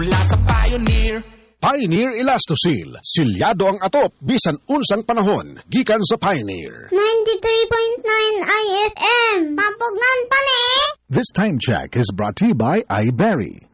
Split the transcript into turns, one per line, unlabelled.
Mula sa Pioneer.
Pioneer Elastosil, silyado ang atop, bisan unsang panahon, gikan sa Pioneer.
93.9 IFM, Pampugnan pa ni!
This time check is brought to you by iBerry.